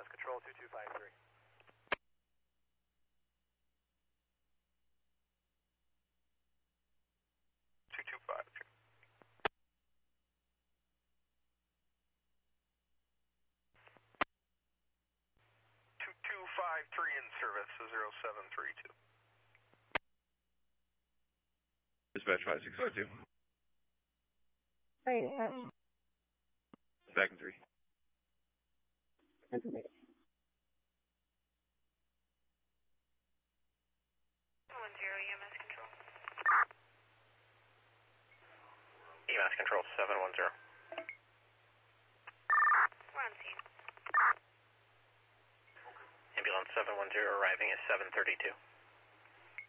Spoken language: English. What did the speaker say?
EMS Control 2253. 2253. 2253 in service, 0732. Dispatch 5602. Hey, Back in 3. information. 10 EMS Control. EMS Control 710. We're on scene. Ambulance 710 arriving at 732.